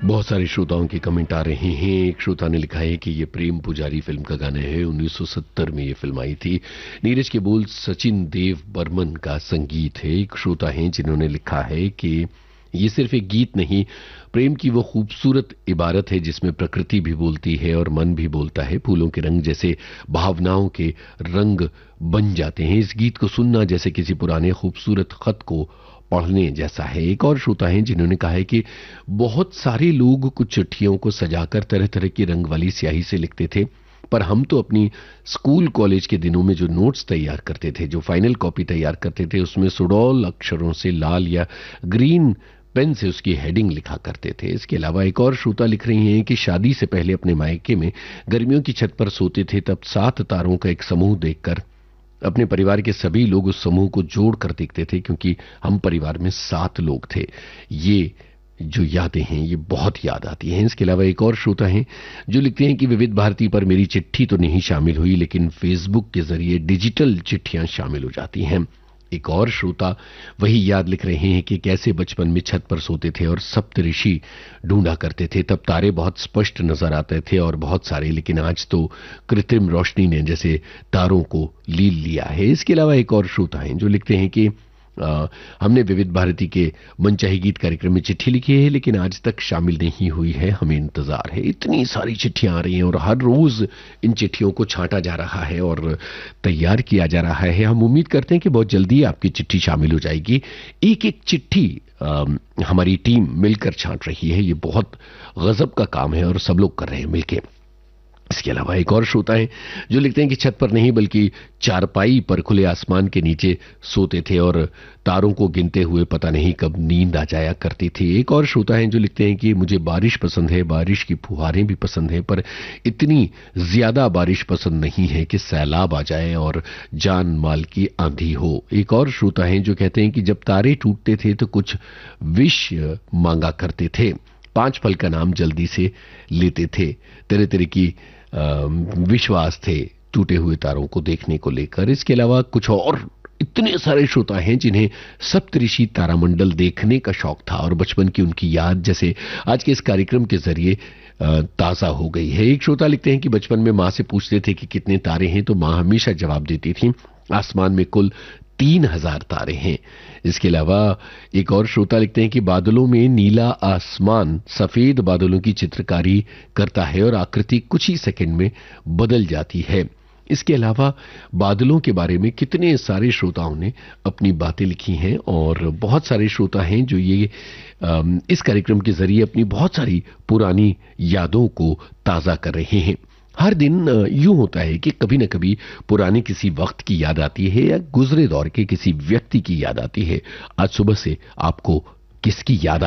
बहुत सारे श्रोताओं के कमेंट आ रहे हैं। एक श्रोता ने लिखा है कि ये प्रेम पुजारी फिल्म का गाना है, 1970 में ये फिल्म आई थी। नीरज के बोल सचिन देव बर्मन का संगीत है। एक श्रोता हैं जिन्होंने लिखा है कि ये सिर्फ एक गीत नहीं, प्रेम की वो खूबसूरत इबारत है जिसमें प्रकृति भी बोलती है और मन भी बोलता है। फूलों के रंग जैसे भावनाओं के रंग बन जाते हैं। इस गीत को सुनना जैसे किसी पुराने खूबसूरत खत को पढ़ने जैसा है। एक और श्रोता हैं जिन्होंने कहा है कि बहुत सारे लोग कुछ चिट्ठियों को सजाकर तरह तरह की रंग वाली स्याही से लिखते थे, पर हम तो अपनी स्कूल कॉलेज के दिनों में जो नोट्स तैयार करते थे, जो फाइनल कॉपी तैयार करते थे, उसमें सुडौल अक्षरों से लाल या ग्रीन पेन से उसकी हेडिंग लिखा करते थे। इसके अलावा एक और श्रोता लिख रही हैं कि शादी से पहले अपने मायके में गर्मियों की छत पर सोते थे, तब 7 तारों का एक समूह देखकर अपने परिवार के सभी लोग उस समूह को जोड़कर देखते थे, क्योंकि हम परिवार में 7 लोग थे। ये जो यादें हैं ये बहुत याद आती हैं। इसके अलावा एक और श्रोता हैं जो लिखते हैं कि विविध भारती पर मेरी चिट्ठी तो नहीं शामिल हुई, लेकिन फेसबुक के जरिए डिजिटल चिट्ठियां शामिल हो जाती हैं। एक और श्रोता वही याद लिख रहे हैं कि कैसे बचपन में छत पर सोते थे और सप्तऋषि ढूंढा करते थे। तब तारे बहुत स्पष्ट नजर आते थे और बहुत सारे, लेकिन आज तो कृत्रिम रोशनी ने जैसे तारों को लील लिया है। इसके अलावा एक और श्रोता हैं जो लिखते हैं कि हमने विविध भारती के मनचाही गीत कार्यक्रम में चिट्ठी लिखी है, लेकिन आज तक शामिल नहीं हुई है, हमें इंतजार है। इतनी सारी चिट्ठियां आ रही हैं और हर रोज इन चिट्ठियों को छांटा जा रहा है और तैयार किया जा रहा है। हम उम्मीद करते हैं कि बहुत जल्दी आपकी चिट्ठी शामिल हो जाएगी। एक एक चिट्ठी हमारी टीम मिलकर छांट रही है। ये बहुत गजब का काम है और सब लोग कर रहे हैं मिलके। इसके अलावा एक और श्रोता है जो लिखते हैं कि छत पर नहीं बल्कि चारपाई पर खुले आसमान के नीचे सोते थे और तारों को गिनते हुए पता नहीं कब नींद आ जाया करती थी। एक और श्रोता है जो लिखते हैं कि मुझे बारिश पसंद है, बारिश की फुहारें भी पसंद है, पर इतनी ज्यादा बारिश पसंद नहीं है कि सैलाब आ जाए और जान माल की आंधी हो। एक और श्रोता है जो कहते हैं कि जब तारे टूटते थे तो कुछ विश मांगा करते थे, 5 फल का नाम जल्दी से लेते थे, तरह तरह की विश्वास थे टूटे हुए तारों को देखने को लेकर। इसके अलावा कुछ और इतने सारे श्रोता हैं जिन्हें सप्तऋषि तारामंडल देखने का शौक था और बचपन की उनकी याद जैसे आज के इस कार्यक्रम के जरिए ताजा हो गई है। एक श्रोता लिखते हैं कि बचपन में माँ से पूछते थे कि कितने तारे हैं, तो माँ हमेशा जवाब देती थी आसमान में कुल 3000 तारे हैं। इसके अलावा एक और श्रोता लिखते हैं कि बादलों में नीला आसमान सफेद बादलों की चित्रकारी करता है और आकृति कुछ ही सेकंड में बदल जाती है। इसके अलावा बादलों के बारे में कितने सारे श्रोताओं ने अपनी बातें लिखी हैं और बहुत सारे श्रोता हैं जो ये इस कार्यक्रम के जरिए अपनी बहुत सारी पुरानी यादों को ताजा कर रहे हैं। हर दिन यूं होता है कि कभी न कभी पुराने किसी वक्त की याद आती है या गुजरे दौर के किसी व्यक्ति की याद आती है। आज सुबह से आपको किसकी याद